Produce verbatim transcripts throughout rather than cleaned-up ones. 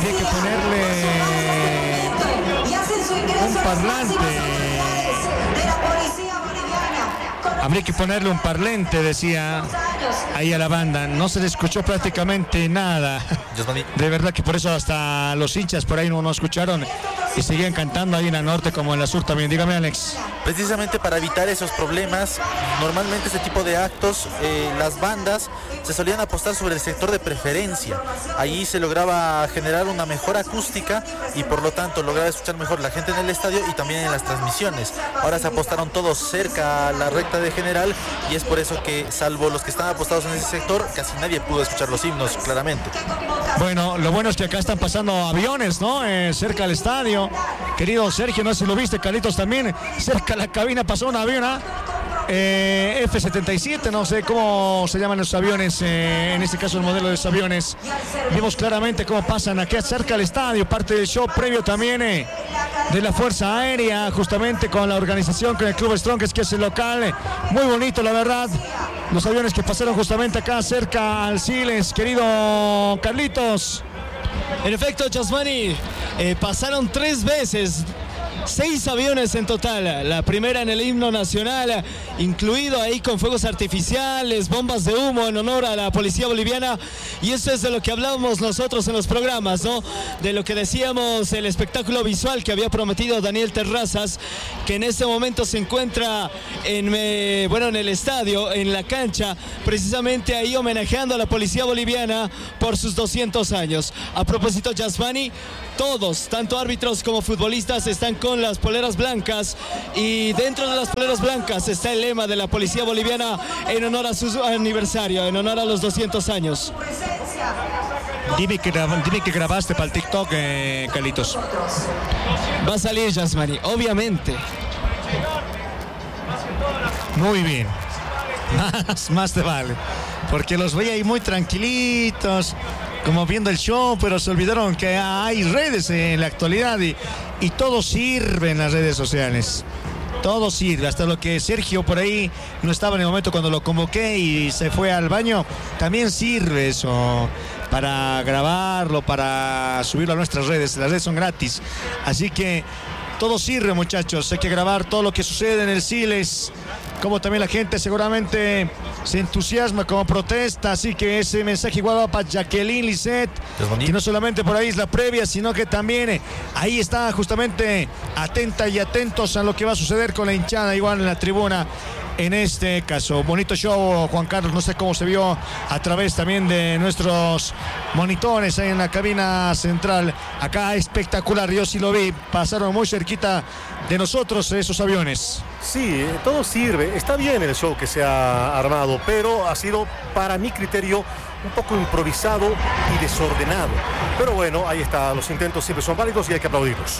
habría que ponerle un parlante. Habría que ponerle un parlante, decía ahí a la banda. No se le escuchó prácticamente nada. De verdad que por eso hasta los hinchas por ahí no, no escucharon y seguían cantando ahí en la norte como en la sur también. Dígame, Alex. Precisamente para evitar esos problemas, normalmente este tipo de actos, eh, las bandas se solían apostar sobre el sector de preferencia. Allí se lograba generar una mejor acústica y por lo tanto lograba escuchar mejor la gente en el estadio y también en las transmisiones. Ahora se apostaron todos cerca a la recta de general y es por eso que, salvo los que están apostados en ese sector, casi nadie pudo escuchar los himnos claramente. Bueno, lo bueno es que acá están pasando aviones, ¿no? Eh, cerca al estadio. Querido Sergio, no sé si lo viste, Carlitos también. Cerca a la cabina pasó un avión, ¿ah? Eh, F setenta y siete, no sé cómo se llaman los aviones, eh, en este caso el modelo de los aviones. Vimos claramente cómo pasan aquí cerca al estadio, parte del show previo también eh, de la Fuerza Aérea, justamente con la organización, con el Club Strongest, que es el local. Muy bonito, la verdad. Los aviones que pasaron justamente acá cerca al Siles, querido Carlitos. En efecto, Chasmani, eh, pasaron tres veces. Seis aviones en total, la primera en el himno nacional, incluido ahí con fuegos artificiales, bombas de humo en honor a la policía boliviana, y eso es de lo que hablábamos nosotros en los programas, ¿no? De lo que decíamos, el espectáculo visual que había prometido Daniel Terrazas, que en este momento se encuentra en, eh, bueno, en el estadio, en la cancha, precisamente ahí homenajeando a la policía boliviana por sus doscientos años. A propósito, Yasmani, todos, tanto árbitros como futbolistas, están con las poleras blancas y dentro de las poleras blancas está el lema de la policía boliviana en honor a su aniversario, en honor a los doscientos años. Dime que, dime que grabaste para el TikTok, eh, Carlitos. Va a salir, Yasmani, obviamente. Muy bien. Más, más te vale. Porque los veía ahí muy tranquilitos, como viendo el show, pero se olvidaron que hay redes en la actualidad y, y todo sirve en las redes sociales. Todo sirve, hasta lo que Sergio por ahí no estaba en el momento cuando lo convoqué y se fue al baño, también sirve eso para grabarlo, para subirlo a nuestras redes. Las redes son gratis, así que todo sirve, muchachos. Hay que grabar todo lo que sucede en el Siles, como también la gente seguramente se entusiasma como protesta, así que ese mensaje igual va para Jacqueline Lisset, que no solamente por ahí es la previa, sino que también eh, ahí está justamente atenta y atentos a lo que va a suceder con la hinchada igual en la tribuna. En este caso, bonito show, Juan Carlos, no sé cómo se vio a través también de nuestros monitores ahí en la cabina central. Acá espectacular, yo sí lo vi, pasaron muy cerquita de nosotros esos aviones. Sí, todo sirve, está bien el show que se ha armado, pero ha sido, para mi criterio, un poco improvisado y desordenado. Pero bueno, ahí está, los intentos siempre son válidos y hay que aplaudirlos.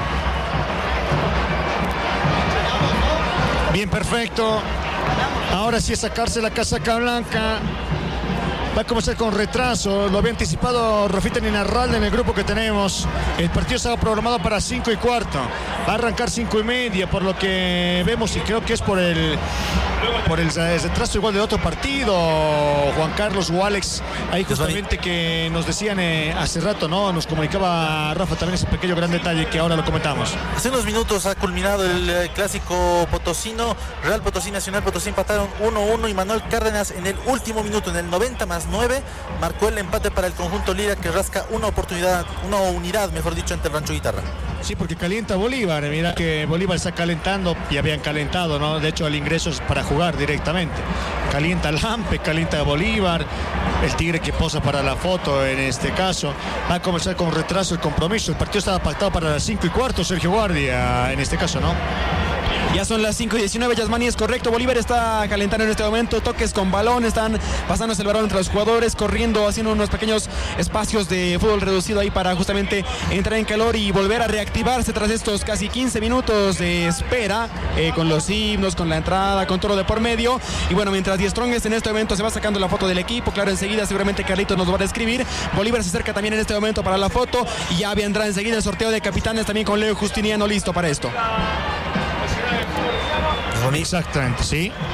Bien, perfecto. Ahora sí es sacarse la casaca blanca. Va a comenzar con retraso, lo había anticipado Rafita Ninarralde en el grupo que tenemos. El partido estaba programado para cinco y cuarto. Va a arrancar cinco y media, por lo que vemos, y creo que es por el por el retraso igual de otro partido, Juan Carlos o Alex, ahí justamente que nos decían eh, hace rato, ¿no? Nos comunicaba Rafa también ese pequeño gran detalle que ahora lo comentamos. Hace unos minutos ha culminado el eh, clásico potosino. Real Potosí, Nacional Potosí empataron uno uno y Manuel Cárdenas en el último minuto, en el noventa más nueve, marcó el empate para el conjunto Lira, que rasca una oportunidad, una unidad, mejor dicho, ante el Rancho Guitarra. Sí, porque calienta Bolívar, mira que Bolívar está calentando, y habían calentado, ¿no? De hecho el ingreso es para jugar directamente. Calienta Lampe, calienta Bolívar, el Tigre que posa para la foto en este caso. Va a comenzar con retraso el compromiso. El partido estaba pactado para las cinco y cuarto, Sergio Guardia, en este caso, ¿no? Ya son las cinco y diecinueve, Yasmani, es correcto. Bolívar está calentando en este momento, toques con balón, están pasándose el balón entre los jugadores, corriendo, haciendo unos pequeños espacios de fútbol reducido ahí para justamente entrar en calor y volver a reactivarse tras estos casi quince minutos de espera, eh, con los himnos, con la entrada, con todo de por medio. Y bueno, mientras Die Strongest en este momento se va sacando la foto del equipo, claro, enseguida seguramente Carlitos nos va a describir. Bolívar se acerca también en este momento para la foto y ya vendrá enseguida el sorteo de capitanes también con Leo Justiniano listo para esto. Exactamente, sí.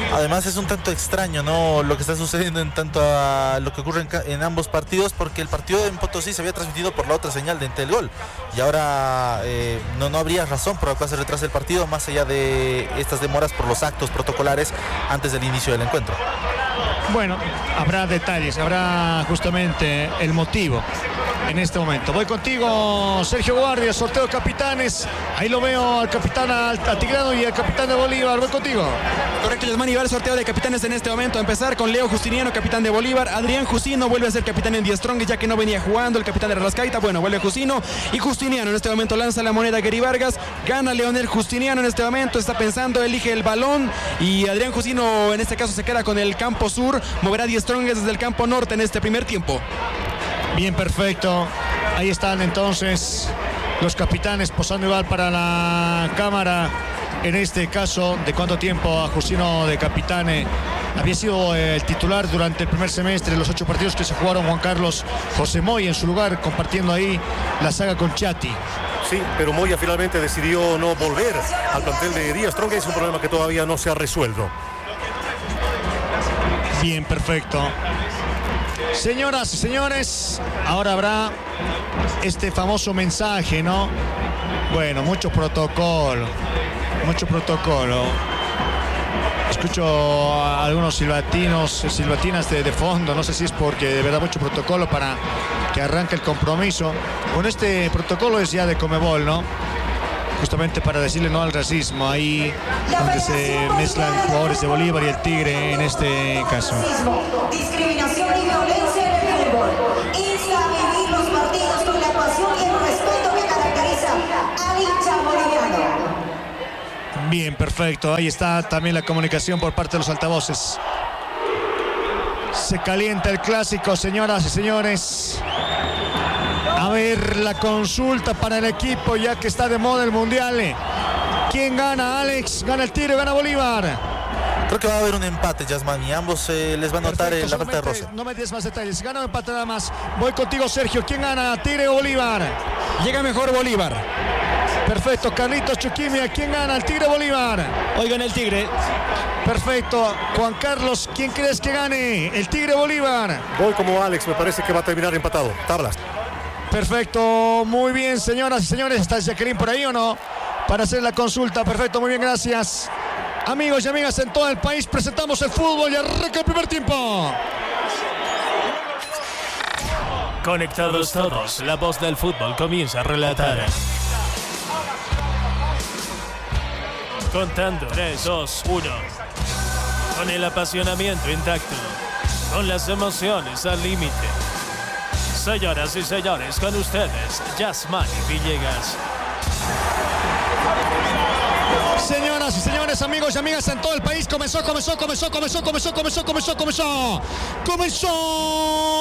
Además es un tanto extraño, ¿no?, lo que está sucediendo en tanto a lo que ocurre en, en ambos partidos, porque el partido en Potosí se había transmitido por la otra señal de Entelgol y ahora eh, no, no habría razón por la cual se retrase el partido, más allá de estas demoras por los actos protocolares antes del inicio del encuentro. Bueno, habrá detalles, habrá justamente el motivo en este momento. Voy contigo, Sergio Guardia, sorteo de capitanes. Ahí lo veo al capitán Atigrado y al capitán de Bolívar. Voy contigo. Correcto, Yasmani, va el sorteo de capitanes en este momento. A empezar con Leo Justiniano, capitán de Bolívar. Adrián Jusino vuelve a ser capitán en Die Strong, ya que no venía jugando. El capitán de Rascaita, bueno, vuelve Jusino. Y Justiniano en este momento lanza la moneda a Gary Vargas. Gana Leonel Justiniano en este momento. Está pensando, elige el balón. Y Adrián Jusino en este caso se queda con el campo sur. Moverá Die Strong desde el campo norte en este primer tiempo. Bien, perfecto. Ahí están entonces los capitanes posando igual para la cámara. En este caso, ¿de cuánto tiempo a Justino de capitane? Había sido el titular durante el primer semestre, los ocho partidos que se jugaron Juan Carlos José Moy en su lugar, compartiendo ahí la saga con Chati. Sí, pero Moya finalmente decidió no volver al plantel de Die Strong. Es un problema que todavía no se ha resuelto. Bien, perfecto. Señoras y señores, ahora habrá este famoso mensaje, ¿no? Bueno, mucho protocolo, mucho protocolo. Escucho a algunos silbatinos, silbatinas de, de fondo, no sé si es porque de verdad mucho protocolo para que arranque el compromiso. Bueno, este protocolo es ya de Conmebol, ¿no? Justamente para decirle no al racismo, ahí donde se mezclan jugadores de Bolívar y el Tigre en este caso. Discriminación y violencia en el fútbol. Insta a vivir los partidos con la pasión y el respeto que caracteriza al hincha boliviano. Bien, perfecto. Ahí está también la comunicación por parte de los altavoces. Se calienta el clásico, señoras y señores. A ver, la consulta para el equipo, ya que está de moda el Mundial. ¿Quién gana, Alex? ¿Gana el Tigre o gana Bolívar? Creo que va a haber un empate, Yasmani. Ambos eh, les va a notar Perfecto, la falta de roce. No me des más detalles. Gana o empate nada más. Voy contigo, Sergio. ¿Quién gana, Tigre o Bolívar? Llega mejor Bolívar. Perfecto. Carlitos Chuquimia. ¿Quién gana, el Tigre o Bolívar? Hoy gana el Tigre. Perfecto. Juan Carlos, ¿quién crees que gane? ¿El Tigre o Bolívar? Voy como Alex, me parece que va a terminar empatado. Tablas. Perfecto, muy bien, señoras y señores. ¿Está Jacqueline por ahí o no? Para hacer la consulta. Perfecto, muy bien, gracias. Amigos y amigas en todo el país, presentamos el fútbol y arranca el primer tiempo. Conectados todos, la voz del fútbol comienza a relatar. Contando tres, dos, uno. Con el apasionamiento intacto, con las emociones al límite. Señoras y señores, con ustedes, Yasmani Villegas. Señoras y señores, amigos y amigas en todo el país, comenzó, comenzó, comenzó, comenzó, comenzó, comenzó, comenzó, comenzó, comenzó.